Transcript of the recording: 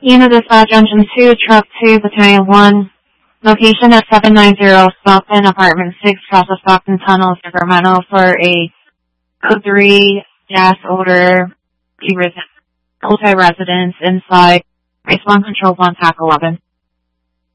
Unit Dispatch Engine 2, Truck 2, Battalion 1. Location at 790 Stockton, Apartment 6, south of Stockton Tunnel, Sacramento, for a code 3 gas odor multi-residence inside Response Control 1, TAC 11.